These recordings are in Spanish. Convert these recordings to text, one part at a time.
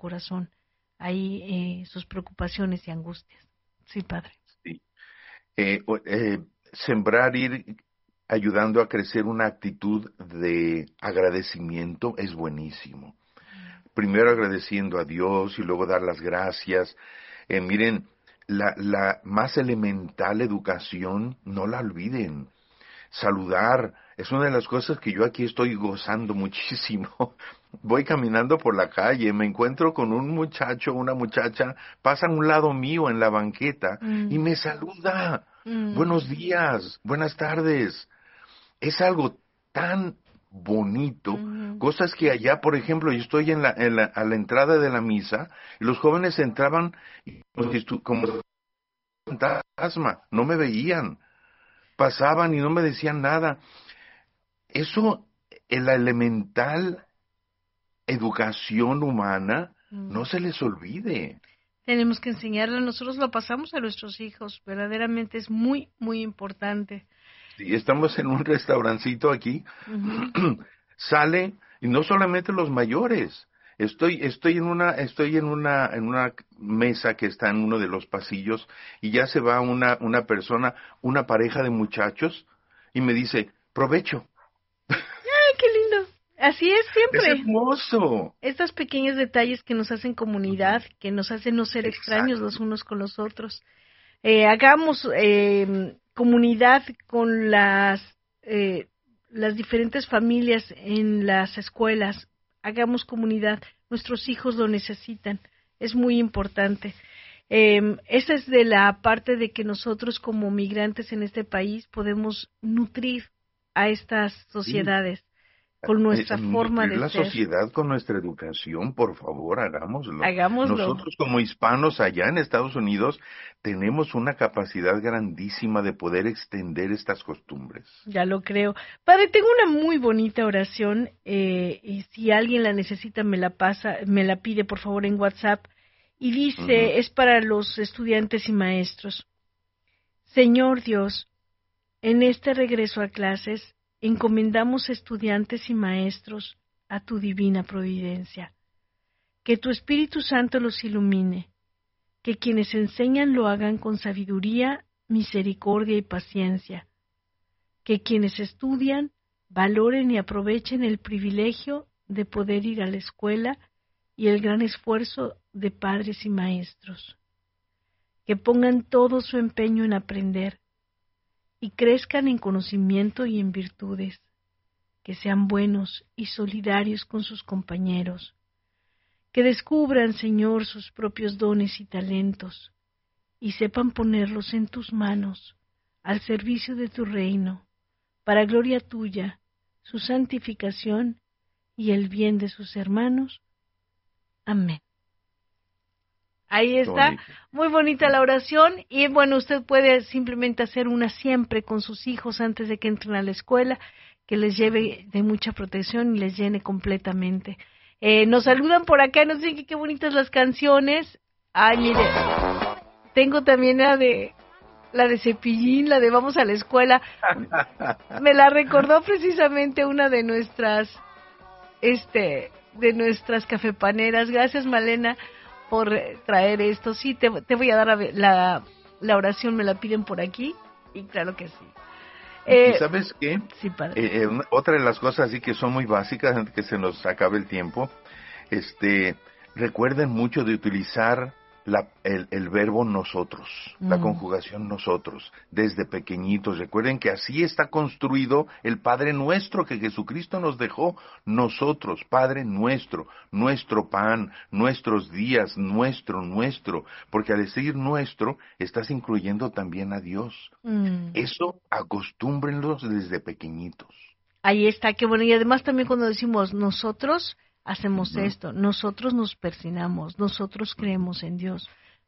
corazón ahí sus preocupaciones y angustias. Sí, Padre. Sí. Sembrar, ir ayudando a crecer una actitud de agradecimiento es buenísimo. Primero agradeciendo a Dios y luego dar las gracias. Miren, la más elemental educación, no la olviden. Saludar es una de las cosas que yo aquí estoy gozando muchísimo. Voy caminando por la calle, me encuentro con un muchacho, una muchacha, pasan a un lado mío en la banqueta y Mm, me saluda. mm, Buenos días, buenas tardes. Es algo tan bonito, mm, cosas que allá, por ejemplo, yo estoy a la entrada de la misa y los jóvenes entraban y como fantasma, no me veían, pasaban y no me decían nada. Eso, en la elemental educación humana, mm. no se les olvide. Tenemos que enseñarle, nosotros lo pasamos a nuestros hijos, verdaderamente es muy, muy importante. Si estamos en un restaurancito aquí, Ujú. sale, y no solamente los mayores. En una mesa que está en uno de los pasillos, y ya se va una persona, una pareja de muchachos, y me dice, provecho. ¡Ay, qué lindo! Así es Es siempre. hermoso. Estos pequeños detalles que nos hacen comunidad, que nos hacen no ser extraños Exacto. los unos con los otros. Hagamos comunidad con las diferentes familias en las escuelas. Hagamos comunidad. Nuestros hijos lo necesitan. Es muy importante. Esa es de la parte de que nosotros como migrantes en este país podemos nutrir a estas Sí. sociedades con nuestra forma Nutrir de la ser. sociedad con nuestra educación, por favor, hagámoslo. Hagámoslo. Nosotros como hispanos allá en Estados Unidos tenemos una capacidad grandísima de poder extender estas costumbres. Ya lo creo. Padre, tengo una muy bonita oración y si alguien la necesita me la pasa, me la pide por favor en WhatsApp y Ujú. dice, es para los estudiantes y maestros. Señor Dios, en este regreso a clases encomendamos estudiantes y maestros a tu divina providencia. Que tu Espíritu Santo los ilumine, que quienes enseñan lo hagan con sabiduría, misericordia y paciencia, que quienes estudian valoren y aprovechen el privilegio de poder ir a la escuela y el gran esfuerzo de padres y maestros, que pongan todo su empeño en aprender y crezcan en conocimiento y en virtudes, que sean buenos y solidarios con sus compañeros, que descubran, Señor, sus propios dones y talentos y sepan ponerlos en tus manos al servicio de tu reino, para gloria tuya, su santificación y el bien de sus hermanos. Amén. Ahí Qué está, bonito. muy bonita la oración y bueno, usted puede simplemente hacer una siempre con sus hijos antes de que entren a la escuela, que les lleve de mucha protección y les llene completamente. Nos saludan por acá, nos dicen que qué bonitas las canciones. Ay, mire, tengo también la de Cepillín, la de Vamos a la escuela. Me la recordó precisamente una de nuestras cafepaneras. Gracias, Malena, por traer esto. Sí, te voy a dar la oración, me la piden por aquí, y claro que sí. Y Eh, ¿sabes qué? sí, padre. Otra de las cosas así que son muy básicas antes que se nos acabe el tiempo, este, recuerden mucho de utilizar el verbo nosotros, la Mm, conjugación nosotros, desde pequeñitos. Recuerden que así está construido el Padre Nuestro que Jesucristo nos dejó. Nosotros, Padre Nuestro, nuestro pan, nuestros días, nuestro, porque al decir nuestro, estás incluyendo también a Dios. mm. Eso acostúmbrenlos desde pequeñitos. Ahí está, qué bueno. Y además también cuando decimos nosotros hacemos Ujú, esto, nosotros nos persinamos, nosotros creemos en Dios,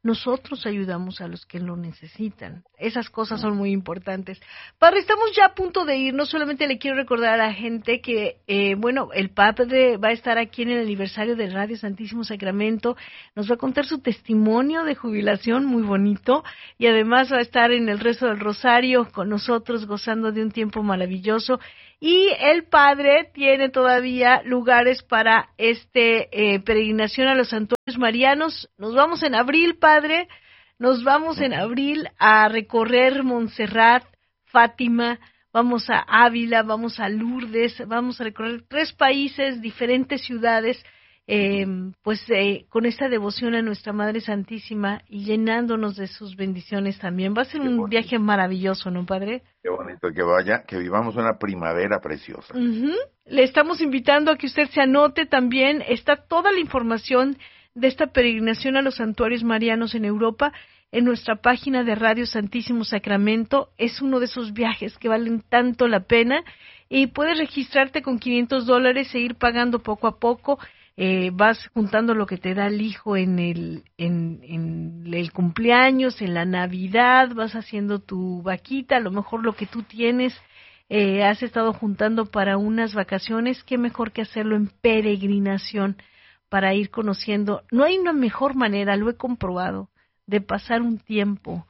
nosotros ayudamos a los que lo necesitan. Esas cosas son muy importantes. Padre, estamos ya a punto de ir. No solamente le quiero recordar a la gente que, el Padre va a estar aquí en el aniversario de Radio Santísimo Sacramento. Nos va a contar su testimonio de jubilación muy bonito y además va a estar en el rezo del Rosario con nosotros gozando de un tiempo maravilloso. Y el Padre tiene todavía lugares para peregrinación a los santuarios marianos. Nos vamos en abril, Padre. Nos vamos en abril a recorrer Montserrat, Fátima, vamos a Ávila, vamos a Lourdes, vamos a recorrer 3 países, diferentes ciudades, con esta devoción a nuestra Madre Santísima y llenándonos de sus bendiciones también. Va a ser un viaje maravilloso, ¿no, Padre? Qué bonito que vivamos una primavera preciosa. Le estamos invitando a que usted se anote también. Está toda la información de esta peregrinación a los santuarios marianos en Europa en nuestra página de Radio Santísimo Sacramento. Es uno de esos viajes que valen tanto la pena y puedes registrarte con $500 e ir pagando poco a poco. Vas juntando lo que te da el hijo en el cumpleaños, en la Navidad, vas haciendo tu vaquita, a lo mejor lo que tú tienes, has estado juntando para unas vacaciones, qué mejor que hacerlo en peregrinación para ir conociendo. No hay una mejor manera, lo he comprobado, de pasar un tiempo,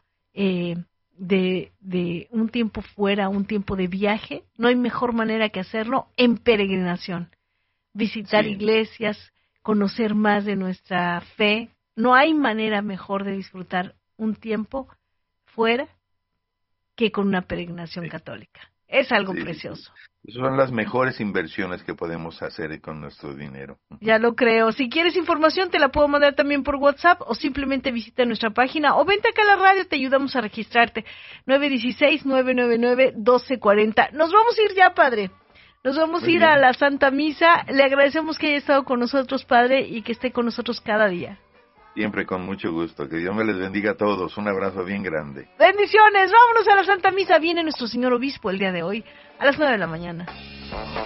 de un tiempo fuera, un tiempo de viaje, no hay mejor manera que hacerlo en peregrinación. Visitar iglesias, conocer más de nuestra fe. No hay manera mejor de disfrutar un tiempo fuera que con una peregrinación católica. Es algo precioso. Son las mejores inversiones que podemos hacer con nuestro dinero. Ya lo creo. Si quieres información, te la puedo mandar también por WhatsApp o simplemente visita nuestra página o vente acá a la radio, te ayudamos a registrarte. 916-999-1240. Nos vamos a ir ya, Padre. Nos vamos a ir a la Santa Misa. Le agradecemos que haya estado con nosotros, Padre, y que esté con nosotros cada día. Siempre con mucho gusto. Que Dios me les bendiga a todos. Un abrazo bien grande. Bendiciones. Vámonos a la Santa Misa. Viene nuestro señor obispo el día de hoy a las 9 de la mañana.